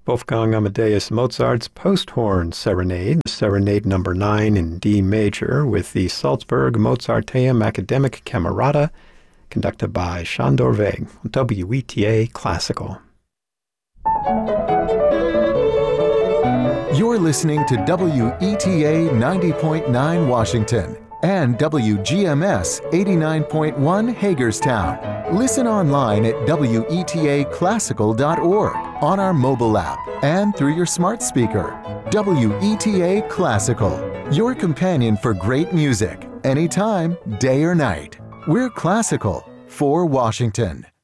Wolfgang Amadeus Mozart's Posthorn Serenade, Serenade number 9 in D major, with the Salzburg Mozarteum Academic Camerata, conducted by Sándor Vég, WETA Classical. You're listening to WETA 90.9 Washington and WGMS 89.1 Hagerstown. Listen online at WETAClassical.org, on our mobile app, and through your smart speaker. WETA Classical, your companion for great music, anytime, day or night. We're classical for Washington.